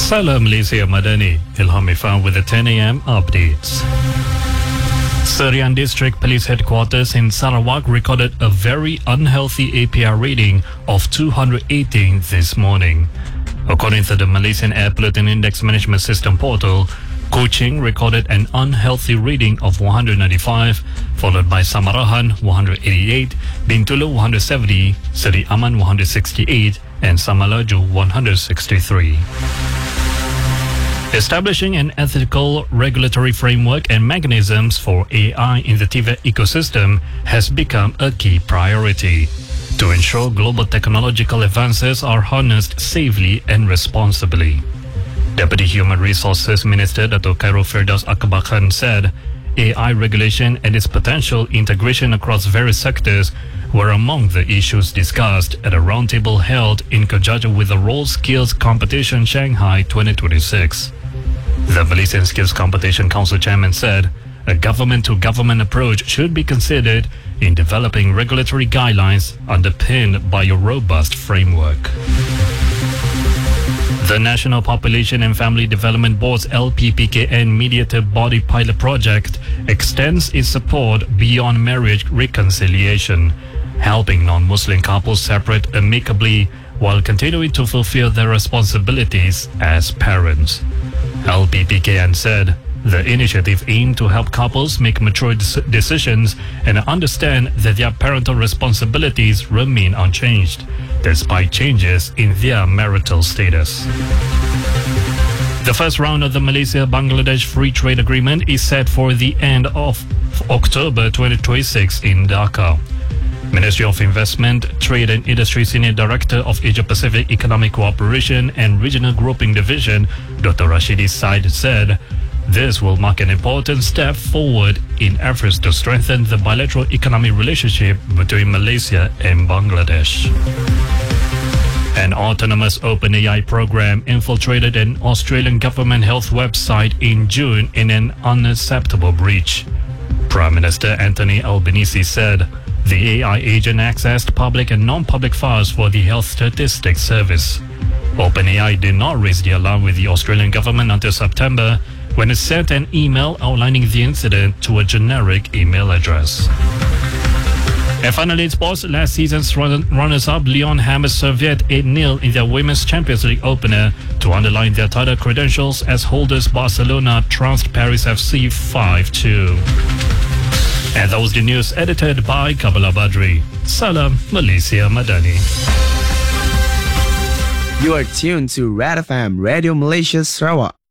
Salam Malaysia Madani, Ilham Ifan with the 10 a.m. updates. Serian District Police Headquarters in Sarawak recorded a very unhealthy APR reading of 218 this morning. According to the Malaysian Air Pollutant Index Management System portal, Kuching recorded an unhealthy reading of 195, followed by Samarahan 188, Bintulu 170, Seri Aman 168, and Samalaju 163. Establishing an ethical regulatory framework and mechanisms for AI in the TVET ecosystem has become a key priority to ensure global technological advances are harnessed safely and responsibly. Deputy Human Resources Minister Dato' Khairul Firdaus Akbar Khan said AI regulation and its potential integration across various sectors were among the issues discussed at a roundtable held in conjunction with the Role Skills Competition Shanghai 2026. The Malaysian Skills Competition Council Chairman said a government-to-government approach should be considered in developing regulatory guidelines underpinned by a robust framework. The National Population and Family Development Board's LPPKN Mediator Body Pilot Project extends its support beyond marriage reconciliation, helping non-Muslim couples separate amicably while continuing to fulfill their responsibilities as parents. LPPKN said the initiative aimed to help couples make mature decisions and understand that their parental responsibilities remain unchanged, despite changes in their marital status. The first round of the Malaysia-Bangladesh Free Trade Agreement is set for the end of October 2026 in Dhaka. Ministry of Investment, Trade and Industry Senior Director of Asia-Pacific Economic Cooperation and Regional Grouping Division, Dr. Rashidi Said said, this will mark an important step forward in efforts to strengthen the bilateral economic relationship between Malaysia and Bangladesh. An autonomous OpenAI program infiltrated an Australian government health website in June in an unacceptable breach. Prime Minister Anthony Albanese said the AI agent accessed public and non-public files for the Health Statistics Service. OpenAI did not raise the alarm with the Australian government until September, when it sent an email outlining the incident to a generic email address. And finally, in sports, last season's runners-up Lyon hammered Servette 8-0 in their Women's Champions League opener to underline their title credentials as holders Barcelona trounced Paris FC 5-2. And that was the news edited by Kabbalah Badri. Salam Malaysia Madani. You are tuned to Red FM Radio Malaysia Sarawak.